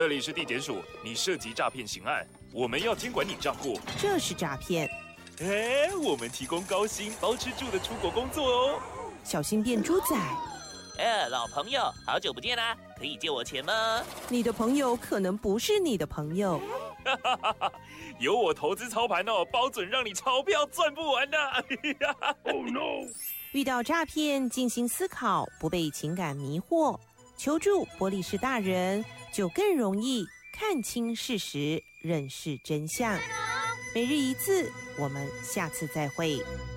这里是地检署，你涉及诈骗刑案，我们要监管你账户。 这是诈骗。 我们提供高薪包吃住的出国工作哦。 小心变猪仔。 老朋友，好久不见啦，可以借我钱吗？ 你的朋友可能不是你的朋友。 有我投资操盘哦，包准让你钞票赚不完的。 Oh no！ 遇到诈骗，静心思考，不被情感迷惑，求助波利士大人，就更容易看清事实，认识真相。每日一字，我们下次再会。